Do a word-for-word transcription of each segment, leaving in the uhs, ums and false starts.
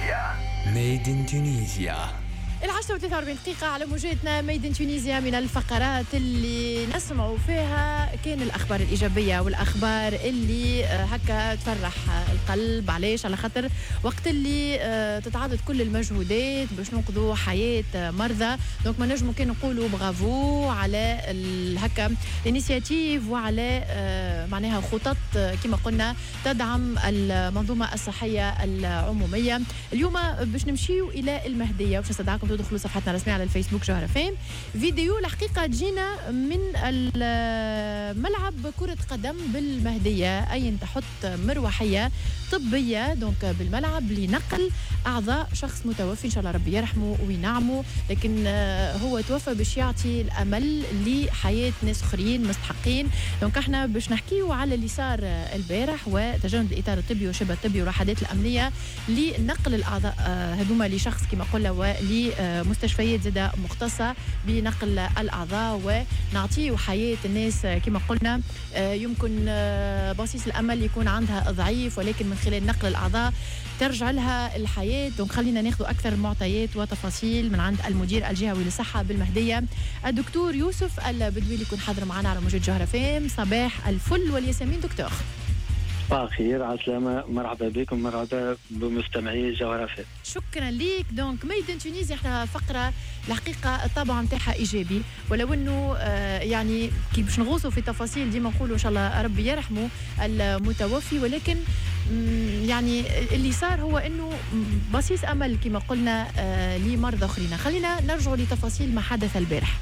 ميد ان تونيزيا. العشرة وثلاثة وأربعين دقيقة على موجاتنا ميد ان تونيزيا، من الفقرات اللي نسمعوا فيها كان الأخبار الإيجابية والأخبار اللي هكا تفرح القلب. علاش؟ على خاطر وقت اللي تتعاضد كل المجهودات باش ننقذوا حياة مرضى، دونك ما نجموا كان نقولوا برافو على هكا الانيشياتيف وعلى معناها خطط كما قلنا تدعم المنظومة الصحية العمومية. اليوم باش نمشيو إلى المهدية، باش نستدعاكم تدخلوا صفحتنا الرسمية على الفيسبوك جوهرة فام. فيديو الحقيقة تجينا من الملعب كرة قدم بالمهدية، أي تحط مروحية طبية دونك بالملعب لنقل أعضاء شخص متوفي إن شاء الله ربي يرحمه وينعمه، لكن هو توفى باش يعطي الأمل لحياة ناس أخرين مستحقين. دونك احنا باش نحكيو على اللي صار البارح وتجنب الإطار الطبي وشبه الطبي والوحدات الأمنية لنقل الأعضاء هذوما لشخص كما قلنا ولمستشفيات زادة مختصة بنقل الأعضاء ونعطيه حياة الناس كما قلنا. يمكن بصيص الأمل يكون عندها ضعيف، ولكن من خلال نقل الأعضاء ترجع لها الحياة. دونك خلينا ناخذ أكثر معطيات وتفاصيل من عند المدير الجهوي للصحة بالمهدية الدكتور يوسف البدوي اللي يكون حاضر معنا على موجة جوهرة فام. صباح الفل والياسمين دكتور. صباح الخير، عسلامة، مرحبا بكم، مرحبا بمستمعي جوهرة فام. شكرا ليك. دونك ميد ان تونيزيا احنا فقرة الحقيقة الطابع نتاعها إيجابي، ولو انه آه يعني كي باش نغوصوا في تفاصيل ديما نقولوا ان شاء الله ربي يرحمه المتوفي، ولكن يعني اللي صار هو انه بصيص امل كما قلنا آه لمرضى اخرين. خلينا نرجعوا لتفاصيل ما حدث البارح.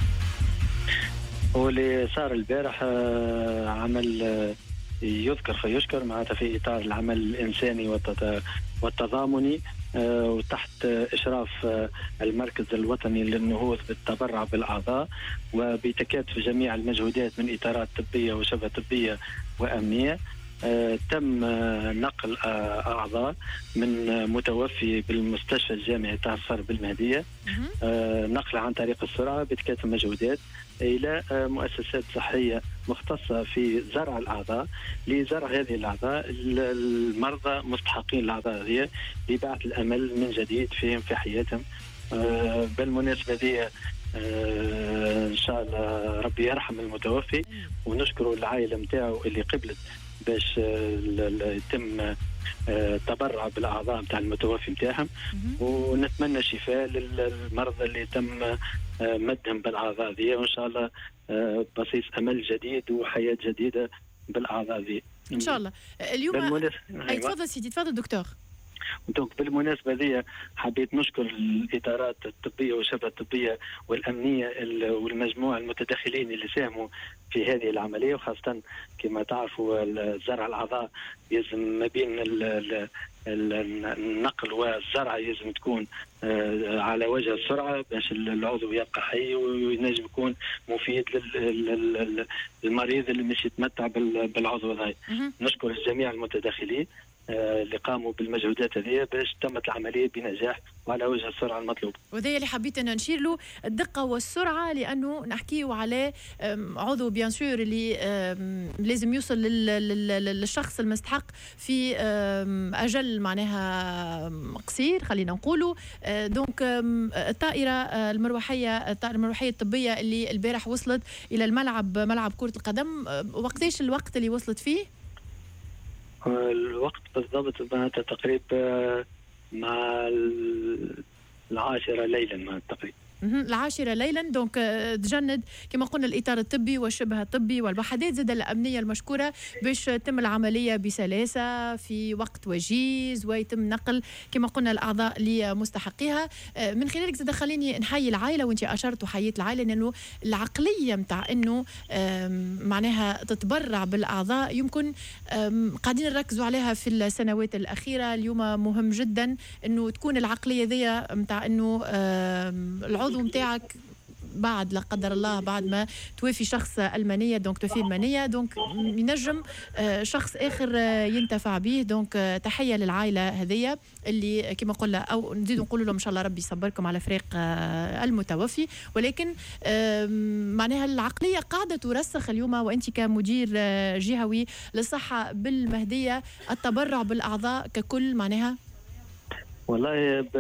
واللي صار البارح آه عمل آه يذكر فيشكر معناتها في إطار العمل الإنساني والتضامني آه وتحت آه إشراف آه المركز الوطني للنهوض بالتبرع بالأعضاء، وبتكاتف جميع المجهودات من إطارات طبية وشبه طبية وأمنية. آه تم آه نقل آه أعضاء من آه متوفي بالمستشفى الجامعي طه الصر بالمهدية، آه نقل عن طريق السرعة بتكاتف مجهودات إلى آه مؤسسات صحية مختصة في زرع الأعضاء، لزرع هذه الأعضاء المرضى مستحقين الأعضاء هذه لبعث الأمل من جديد فيهم في حياتهم. آه بالمناسبة دي آه إن شاء الله ربي يرحم المتوفي، ونشكر العائلة متاعه اللي قبلت باش يتم تبرع بالاعضاء نتاع المتوفي نتاعهم، ونتمنى شفاء للمرضى اللي تم مدهم بالاعضاء ذي، وان شاء الله بصيص امل جديد وحياه جديده بالاعضاء ذي ان شاء الله. اليوم اي تفضل سيدي، تفضل دكتور. دونك بالمناسبة دي حبيت نشكر الإطارات الطبية والشبه الطبية والأمنية والمجموعة المتدخلين اللي ساهموا في هذه العملية، وخاصة كما تعرفوا زرع الأعضاء يلزم ما بين النقل والزرع يلزم تكون على وجه السرعة باش العضو يبقى حي وينجم يكون مفيد للمريض اللي مش يتمتع بالعضو هذا. نشكر جميع المتدخلين اللي قاموا بالمجهودات هذه باش تمت العمليه بنجاح وعلى وجه السرعه المطلوبه. وهذا اللي حبيت ان نشير له، الدقه والسرعه، لانه نحكيو على عضو بيان سور اللي لازم يوصل للشخص المستحق في اجل معناها قصير خلينا نقولوا. دونك الطائره المروحيه الطائره المروحيه الطبيه اللي البارح وصلت الى الملعب ملعب كره القدم، وقتاش الوقت اللي وصلت فيه؟ الوقت بالضبط معناتها تقريبا مع العاشرة ليلا مع تقريبا العاشرة ليلا. دونك تجند كما قلنا الإطار الطبي والشبه الطبي والوحدات زادة الأمنية المشكورة باش تتم العملية بسلاسة في وقت وجيز، ويتم نقل كما قلنا الأعضاء لمستحقيها. من خلالك زادة خليني نحيي العائلة، وانت أشرت وحييت العائلة، لأنه العقلية متاع أنه معناها تتبرع بالأعضاء يمكن قاعدين نركزوا عليها في السنوات الأخيرة. اليوم مهم جدا أنه تكون العقلية ذي متاع أنه العضو متاعك بعد لا قدر الله بعد ما توفي شخص المنيه، دونك توفي المنيه، دونك ينجم شخص اخر ينتفع به. دونك تحيه للعائله هذيا اللي كما قلنا، او نزيد نقول لهم ان شاء الله ربي يصبركم على فراق المتوفي. ولكن معناها العقليه قاعده ترسخ اليوم، وانت كمدير جهوي للصحه بالمهديه، التبرع بالاعضاء ككل معناها والله ب...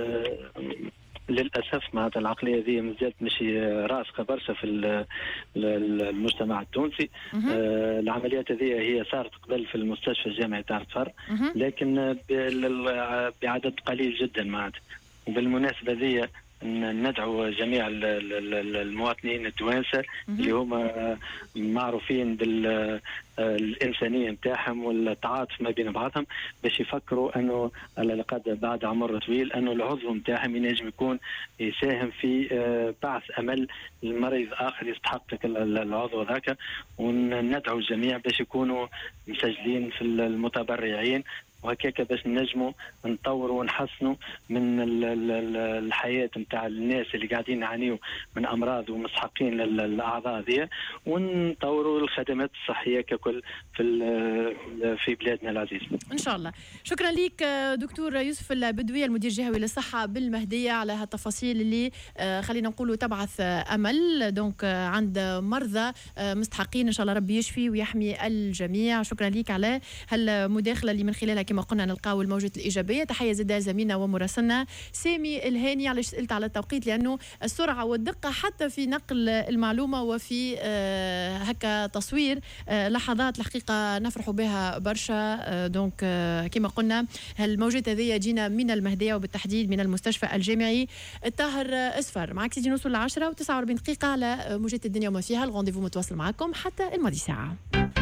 للاسف معناتها العقليه هذه مازالت ماشي راسخه برشا في المجتمع التونسي. آه العمليات هذه هي صارت قبل في المستشفى الجامعي تاع الفر، لكن بعدد قليل جدا معناتها. وبالمناسبه ذي ندعو جميع المواطنين التوانسه اللي هما معروفين بالإنسانية نتاعهم والتعاطف ما بين بعضهم باش يفكروا انه على الاقل بعد عمر طويل انه العضو نتاعهم ينجم يكون يساهم في بعث امل للمريض اخر يستحق العضو هذاك. وندعو الجميع باش يكونوا مسجلين في المتبرعين، وهكاك باش نجموا نطوروا ونحسنوا من الحياه نتاع الناس اللي قاعدين يعانيوا من امراض ومستحقين للاعضاء ذي، ونطوروا الخدمات الصحيه ككل في في بلادنا العزيز ان شاء الله. شكرا لك دكتور يوسف البدوي المدير الجهوي للصحه بالمهديه على هالتفاصيل اللي خلينا نقولوا تبعث امل دونك عند مرضى مستحقين. ان شاء الله ربي يشفي ويحمي الجميع. شكرا لك على هالمداخله اللي من خلالها كما قلنا نلقاو الموجة الإيجابية. تحية زيادة زميلنا ومراسلنا سامي الهاني. علاش سألت على التوقيت؟ لأنه السرعة والدقة حتى في نقل المعلومة وفي آه هكا تصوير آه لحظات الحقيقة نفرحوا بها برشا. آه دونك آه كما قلنا هالموجة هذه جينا من المهدية وبالتحديد من المستشفى الجامعي الطاهر أسفر. معك سيدي نوصل لعشرة وتسعة وأربعين دقيقة على موجة الدنيا وما فيها. الغونديفو متواصل معكم حتى الماضي ساعة.